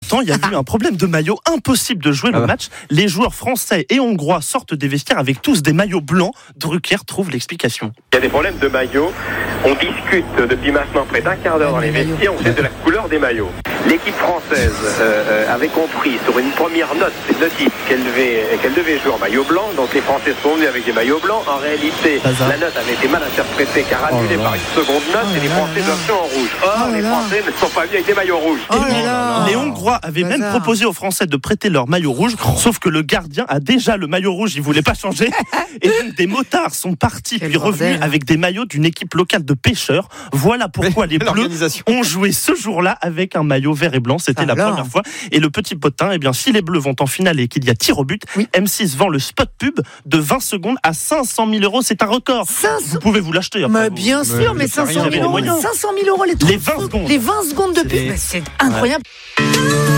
Entre-temps, il y a eu un problème de maillot, impossible de jouer le match. Les joueurs français et hongrois sortent des vestiaires avec tous des maillots blancs. Drucker trouve l'explication. Il y a des problèmes de maillots. On discute depuis maintenant près d'un quart d'heure dans les vestiaires, on sait de la couleur des maillots. L'équipe française avait compris sur une première notice qu'elle devait jouer en maillot blanc, donc les Français sont venus avec des maillots blancs. En réalité, la note avait été mal interprétée car annulée par une seconde note et les Français doivent jouer en rouge. Or, les Français ne sont pas venus avec des maillots rouges. Les Hongrois avaient même proposé aux Français de prêter leur maillot rouge, sauf que le gardien a déjà le maillot rouge, il voulait pas changer. Et donc des motards sont partis puis revenus avec des maillots d'une équipe locale de pêcheurs. Voilà pourquoi les Bleus ont joué ce jour-là avec un maillot vert et blanc. C'était la première fois. Et le petit potin, si les Bleus vont en finale et qu'il y a tir au but, M6 vend le spot pub de 20 secondes à 500 000 €. C'est un record. Vous pouvez vous l'acheter. Bien sûr, mais 500 000 €. 500 000 € les 20 secondes de pub. C'est incroyable.